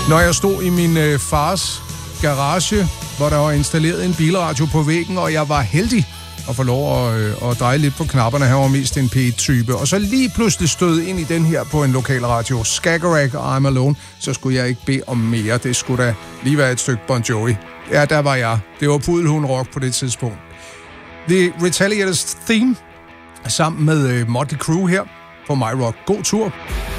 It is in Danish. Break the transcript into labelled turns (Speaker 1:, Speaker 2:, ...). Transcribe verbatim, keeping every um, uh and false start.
Speaker 1: Når jeg stod i min øh, fars garage, hvor der var installeret en bilradio på væggen, og jeg var heldig at få lov at, øh, at dreje lidt på knapperne. Han var mest en P et-type. Og så lige pludselig stød ind i den her på en lokal radio, Skagerrak og I'm Alone, så skulle jeg ikke bede om mere. Det skulle da lige være et stykke Bon Jovi. Ja, der var jeg. Det var Pudelhund Rock på det tidspunkt. The Retaliators Theme sammen med øh, Motley Crue her på My Rock. God tur.